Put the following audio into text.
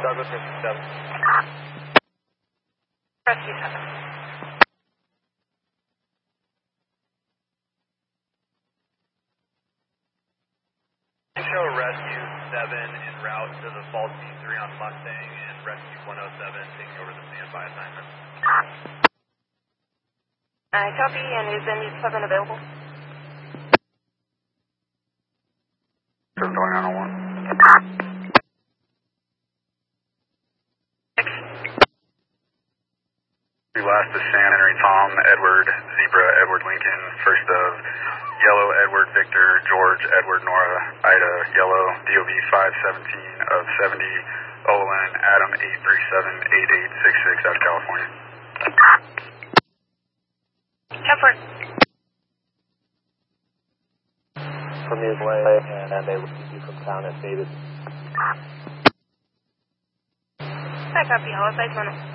Douglas Rescue 7. Rescue 7. Show Rescue 7 en route to the Fault C3 on Mustang and Rescue 107 taking over the standby assignment. Copy, and is NU7 available? Going on 1. Last is San Henry Tom, Edward, Zebra, Edward Lincoln, first of Yellow, Edward, Victor, George, Edward, Nora, Ida, Yellow, DOB 517 of 70, OLN, Adam 837-8866 out of California. Effort. From his way, and they received you from town as stated. I copy, all sides 1.